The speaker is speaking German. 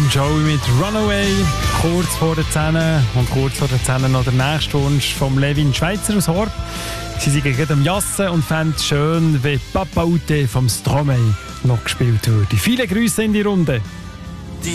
Bon Jovi mit Runaway, kurz vor der 10 und kurz vor der 10 noch der nächste Wunsch vom Levin Schweizer aus Horb. Sie sind gerade am Jassen und fänden es schön, wie Papa Ute vom Stromae noch gespielt wird. Viele Grüße in die Runde.